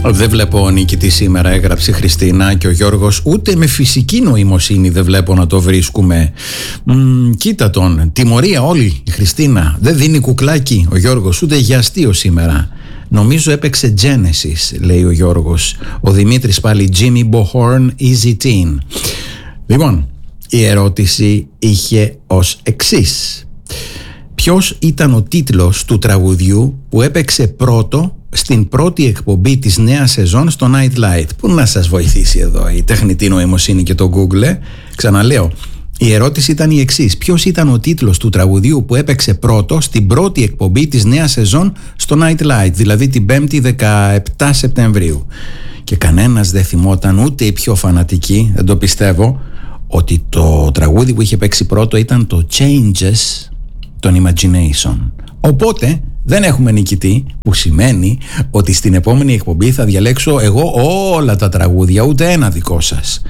Δεν βλέπω νικητή σήμερα, έγραψε η Χριστίνα, και ο Γιώργος, ούτε με φυσική νοημοσύνη δεν βλέπω να το βρίσκουμε. Κοίτα τον, τιμωρία όλη η Χριστίνα. Δεν δίνει κουκλάκι ο Γιώργος, ούτε για αστείο σήμερα. Νομίζω έπαιξε Genesis, λέει ο Γιώργος. Ο Δημήτρης πάλι, Jimmy Bohorn, Easy Teen. Λοιπόν, η ερώτηση είχε ως εξής: ποιος ήταν ο τίτλος του τραγουδιού που έπαιξε πρώτο στην πρώτη εκπομπή της νέας σεζόν στο Night Light? Πού να σας βοηθήσει εδώ η τεχνητή νοημοσύνη και το Google. Ξαναλέω, η ερώτηση ήταν η εξής: ποιος ήταν ο τίτλος του τραγουδιού που έπαιξε πρώτο στην πρώτη εκπομπή της νέας σεζόν στο Night Light, δηλαδή την 5η 17 Σεπτεμβρίου? Και κανένας δεν θυμόταν, ούτε οι πιο φανατικοί, δεν το πιστεύω, ότι το τραγούδι που είχε παίξει πρώτο ήταν το Changes των Imagination. Οπότε δεν έχουμε νικητή, που σημαίνει ότι στην επόμενη εκπομπή θα διαλέξω εγώ όλα τα τραγούδια, ούτε ένα δικό σας.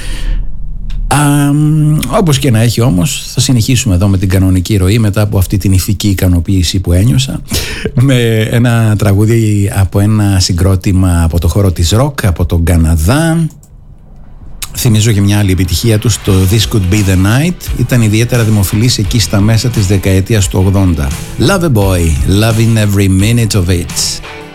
Όπως και να έχει όμως, θα συνεχίσουμε εδώ με την κανονική ροή μετά από αυτή την ηθική ικανοποίηση που ένιωσα, με ένα τραγούδι από ένα συγκρότημα από το χώρο της rock, από τον Καναδά. Θυμίζω και μια άλλη επιτυχία τους, το This Could Be The Night. Ήταν ιδιαίτερα δημοφιλής εκεί στα μέσα της δεκαετίας του 80. Love a boy, loving every minute of it.